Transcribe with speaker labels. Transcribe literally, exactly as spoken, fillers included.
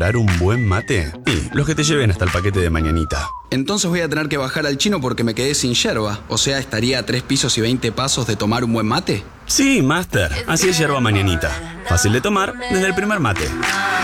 Speaker 1: preparar un buen mate? Y los que te lleven hasta el paquete de mañanita.
Speaker 2: Entonces voy a tener que bajar al chino porque me quedé sin yerba. O sea, estaría a tres pisos y veinte pasos de tomar un buen mate.
Speaker 1: Sí, Master. Así es yerba mañanita. Fácil de tomar desde el primer mate.